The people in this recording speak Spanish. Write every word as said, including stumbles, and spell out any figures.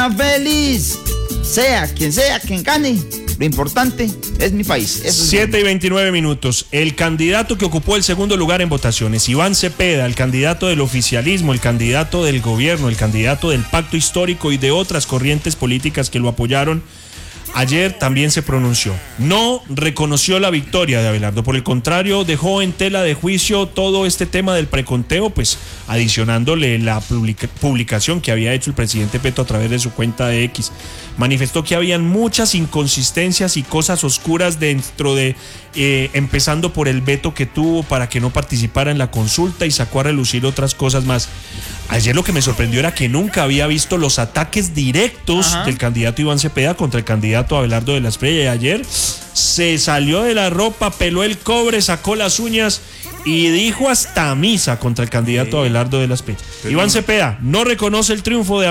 vida feliz. Sea quien sea quien gane, lo importante es mi país. siete y veintinueve minutos. El candidato que ocupó el segundo lugar en votaciones, Iván Cepeda, el candidato del oficialismo, el candidato del gobierno, el candidato del pacto histórico y de otras corrientes políticas que lo apoyaron, ayer también se pronunció. No reconoció la victoria de Abelardo, por el contrario, dejó en tela de juicio todo este tema del preconteo, pues adicionándole la publica- publicación que había hecho el presidente Petro a través de su cuenta de X. Manifestó que habían muchas inconsistencias y cosas oscuras dentro de, eh, empezando por el veto que tuvo para que no participara en la consulta, y sacó a relucir otras cosas más. Ayer lo que me sorprendió era que nunca había visto los ataques directos Ajá. del candidato Iván Cepeda contra el candidato Abelardo de la Espriella, y ayer se salió de la ropa, peló el cobre, sacó las uñas y dijo hasta misa contra el candidato sí. Abelardo de la Espriella. Iván Cepeda no reconoce el triunfo de